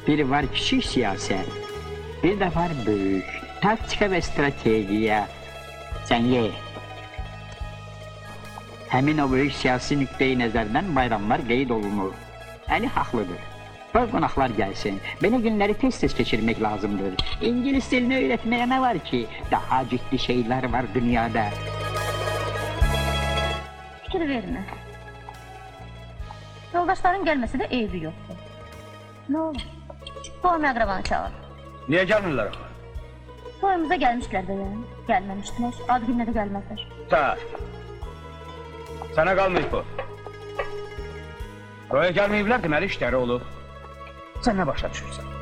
Bir var küçük siyaset, bir de var büyük. Taktika ve stratejiya. Sen ye. Həmin o böyük siyasi nüqteyi nəzərdən bayramlar qeyd olunur. Əli haqlıdır. Qoy qonaqlar gəlsin. Belə günləri tez-tez keçirmək lazımdır. İngilis dilini öyrətməyə nə var ki? Daha ciddi şeylər var dünyada. Fikir vermə. Yoldaşların gəlməsə də eybi yoxdur. Nə olur? Toyum əqrabanı çağır. Niyə gəlmirlər? Toyumuza gəlmişlər də yəni. Gəlməmişdilər. Ad gününə də gəlməzlər. Sənə qalmayıb bu. Toya gəlməyiblər, deməli işləri olub. Sən nə başa düşürsən?